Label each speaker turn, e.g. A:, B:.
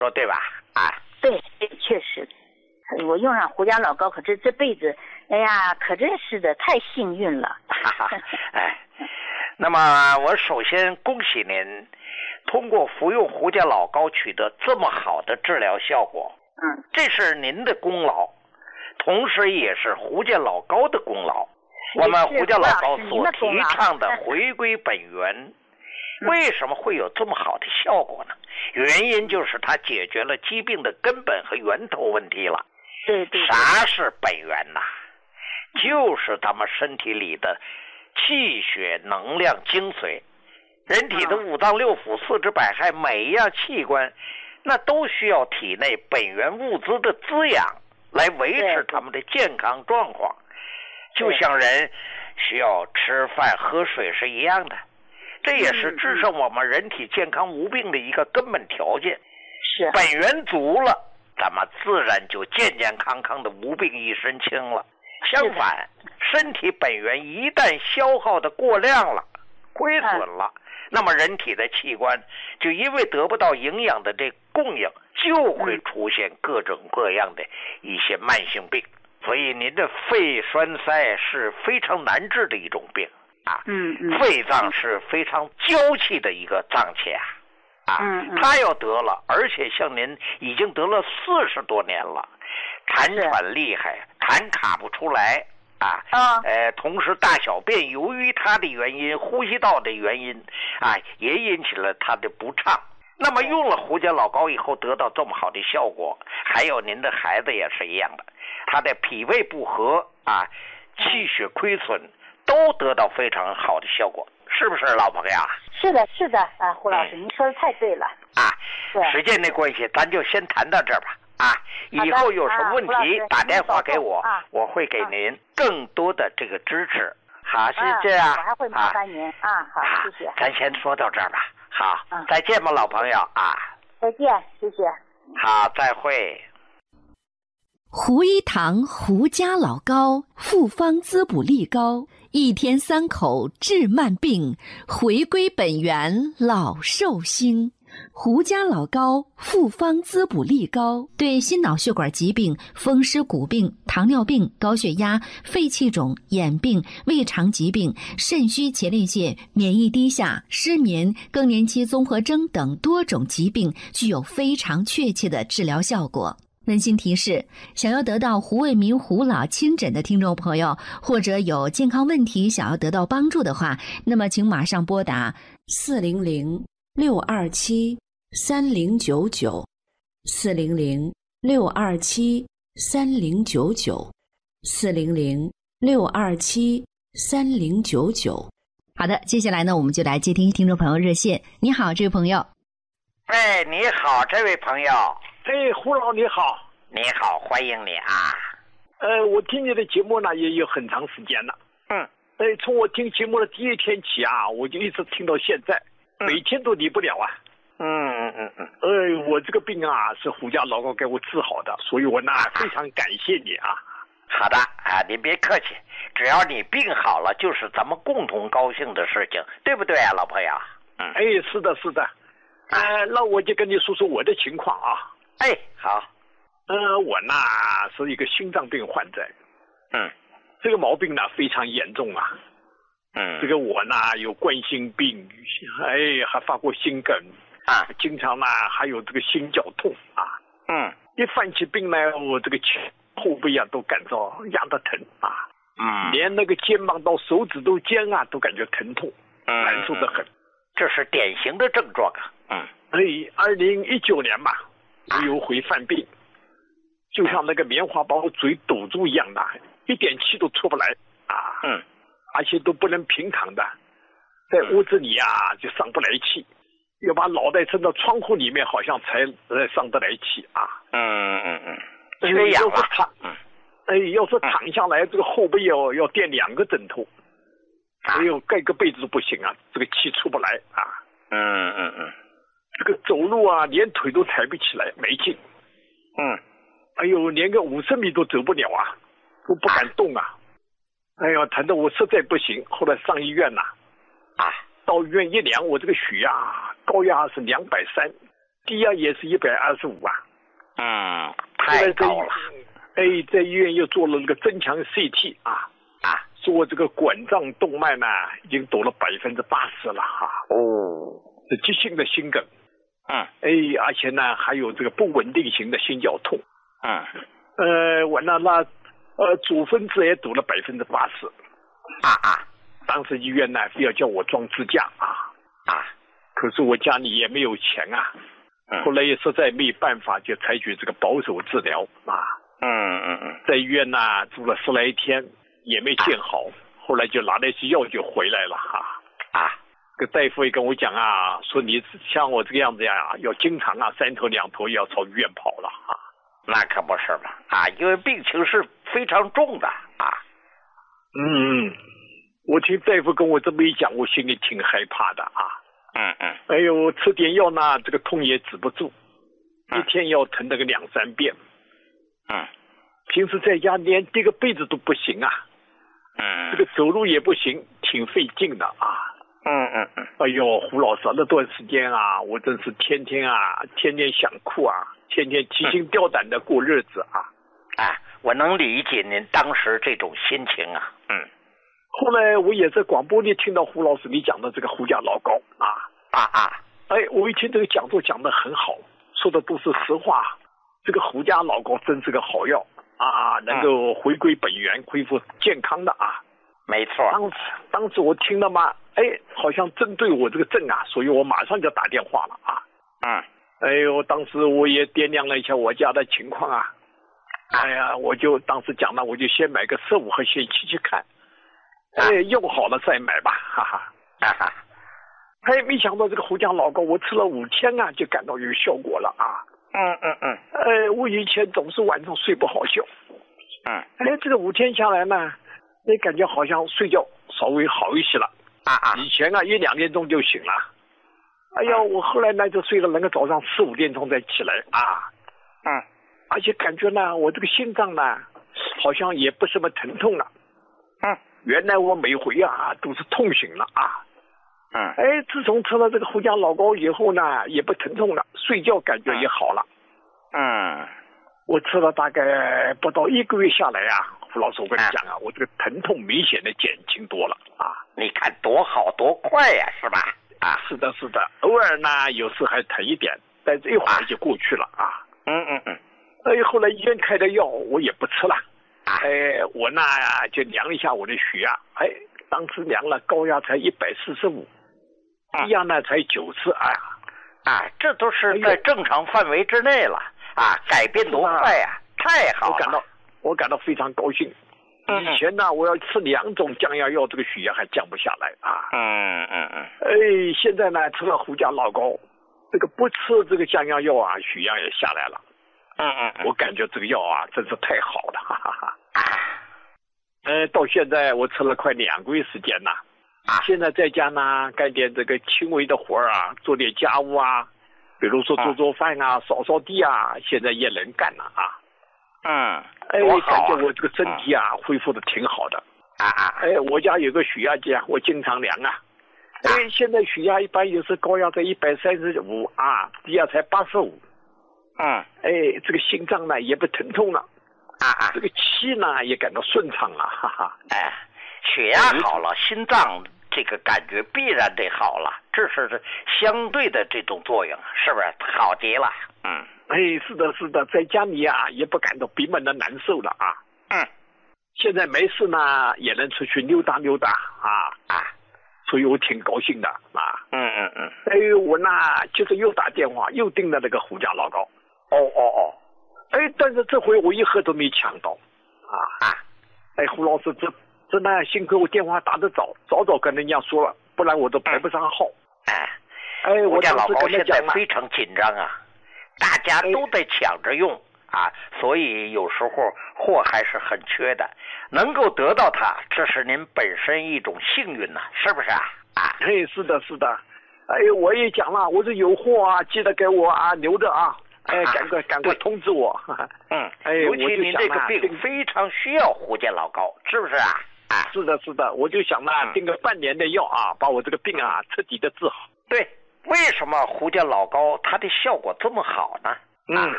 A: 说对吧？啊，
B: 对，确实，我用上胡家老高，可这辈子，哎呀，可真是的，太幸运了。
A: 哎，那么我首先恭喜您，通过服用胡家老高取得这么好的治疗效果。这是您的功劳，同时也是胡家老高的功劳。我们胡家老高所提倡的回归本源，为什么会有这么好的效果呢？原因就是它解决了疾病的根本和源头问题了。
B: 对。
A: 啥是本源呐？就是咱们身体里的气血能量精髓。人体的五脏六腑四肢百骸每一样器官，那都需要体内本源物质的滋养来维持他们的健康状况，就像人需要吃饭喝水是一样的。这也是支撑我们人体健康无病的一个根本条件。
B: 是
A: 本源足了，咱们自然就健健康康的无病一身轻了。相反，身体本源一旦消耗的过量了，亏损了，那么人体的器官就因为得不到营养的这供应，就会出现各种各样的一些慢性病。所以您的肺栓塞是非常难治的一种病啊。肺脏是非常娇气的一个脏器啊。他要得了，而且像您已经得了40多年了，痰喘厉害，痰卡不出来啊。同时大小便由于它的原因，呼吸道的原因啊，也引起了它的不畅。那么用了胡家老高以后得到这么好的效果，还有您的孩子也是一样的，他的脾胃不和啊，气血亏损都得到非常好的效果，是不是老朋友？
B: 是的啊，胡老师，您说的太对了
A: 啊。时间的关系，咱就先谈到这儿吧啊。以后有什么问题打电话给我，我会给您更多的这个支持。好，是这样。
B: 我还会麻烦您啊。好，谢谢。
A: 咱先说到这儿吧。好，再见吧，老朋友啊。
B: 再见，谢谢。
A: 好，再会。
C: 胡一堂胡家老高复方滋补力高，1天3口治慢病，回归本源老寿星。胡家老高复方滋补力高，对心脑血管疾病、风湿骨病、糖尿病、高血压、肺气肿、眼病、胃肠疾病、肾虚前列腺、免疫低下、失眠、更年期综合征等多种疾病具有非常确切的治疗效果。温馨提示：想要得到胡卫民胡老亲诊的听众朋友，或者有健康问题想要得到帮助的话，那么请马上拨打400-627-3099 400-627-3099 400-627-3099。好的，接下来呢，我们就来接听听众朋友热线。你好，这位朋友。
A: 哎，你好，这位朋友。
D: 哎，胡老你好。
A: 你好，欢迎你啊。
D: 我听你的节目呢也有很长时间了。从我听节目的第一天起啊，我就一直听到现在，每天都离不了啊。我这个病啊是胡家老高给我治好的，所以我呢非常感谢你啊。
A: 好的啊，您别客气，只要你病好了，就是咱们共同高兴的事情，对不对啊，老朋友？
D: 是的。那我就跟你说说我的情况啊。
A: 好。
D: 我呢是一个心脏病患者。这个毛病呢非常严重啊。这个我呢有冠心病，还发过心梗啊，经常呢还有这个心绞痛啊。一犯起病来，我这个后背啊都感到压得疼啊。连那个肩膀到手指头尖啊都感觉疼痛，难受得很。
A: 这是典型的症状啊。
D: 2019年吧，我有回犯病，就像那个棉花把我嘴堵住一样的，一点气都出不来啊。而且都不能平躺的，在屋子里啊就上不来气，要把脑袋伸到窗户里面，好像才上得来气啊。
A: 缺氧了。
D: 要是躺下来，这个后背要垫2个枕头，盖个被子都不行啊，这个气出不来啊。这个走路啊，连腿都抬不起来，没劲。连个50米都走不了啊，都不敢动啊。疼得我实在不行，后来上医院了。到医院一量，我这个血压高压是230， 低压也是125
A: 啊。太高了。
D: 在医院又做了那个增强 CT 说这个管脏动脉呢已经堵了80%了是急性的心梗。而且呢还有这个不稳定型的心绞痛。完了主分子也堵了80%。当时医院呢非要叫我装支架可是我家里也没有钱后来也实在没办法，就采取这个保守治疗在医院呢住了10来天也没见好，后来就拿了一些药就回来了这个大夫也跟我讲说你像我这个样子要经常3头2头要朝医院跑了
A: 那可不是嘛因为病情是非常重的
D: 我听大夫跟我这么一讲，我心里挺害怕的哎呦，吃点药呢，这个痛也止不住，一天要疼那个2、3遍。平时在家连叠个被子都不行这个走路也不行，挺费劲的哎呦，胡老师那段时间我真是天天想哭天天提心吊胆的过日子
A: 我能理解您当时这种心情
D: 后来我也在广播里听到胡老师你讲的这个胡家老高我一听这个讲座讲得很好，说的都是实话。这个胡家老高真是个好药能够回归本源，恢复健康的
A: 没错。
D: 当时我听了嘛，好像针对我这个症所以我马上就打电话了哎呦，当时我也掂量了一下我家的情况我就当时讲了，我就先买个15和线7去看，用好了再买吧，没想到这个胡家老高我吃了5天就感到有效果了我以前总是晚上睡不好觉这个5天下来呢，感觉好像睡觉稍微好一些了以前1、2点钟就醒了，哎呀，我后来呢就睡了能够早上4、5点钟再起来而且感觉呢我这个心脏呢好像也不什么疼痛了原来我每回都是痛醒了自从吃了这个胡家老高以后呢也不疼痛了，睡觉感觉也好了我吃了大概不到1个月下来胡老师我跟你讲我这个疼痛明显的减轻多了
A: 你看多好多快是吧
D: 是的偶尔呢有时还疼一点，但是一会儿就过去了后来医院开的药我也不吃了我呢就量了一下我的血压当时量了高压才145，低压呢才90
A: 这都是在正常范围之内了改变多快太好了，
D: 我感到非常高兴以前呢我要吃2种降压药，这个血压还降不下来现在呢吃了胡家老高，这个不吃这个降压药血压也下来了我感觉这个药真是太好了到现在我吃了快2个月时间了现在在家呢干点这个轻微的活做点家务比如说做饭扫扫地现在也能干了感觉我这个身体恢复的挺好的我家有个血压计我经常量现在血压一般有时高压在135低压才85这个心脏呢也不疼痛了这个气呢也感到顺畅了
A: 血压好了，心脏这个感觉必然得好了，这是相对的这种作用，是不是好极了
D: 是的在家里也不感到闭闷的难受了现在没事呢也能出去溜达溜达所以我挺高兴的我呢就是又打电话又订了那个胡家老高但是这回我一盒都没抢到胡老师这呢幸亏我电话打得早跟人家说了，不然我都排不上号
A: 胡家老高现在非常紧张大家都在抢着用所以有时候货还是很缺的，能够得到它这是您本身一种幸运是不是
D: 是的我也讲了，我说有货记得给我留着赶快通知我
A: 尤其您这个病非常需要胡家老高，是不是
D: 是的我就想订个半年的药把我这个病彻底的治好。
A: 对为什么胡家老膏它的效果这么好呢？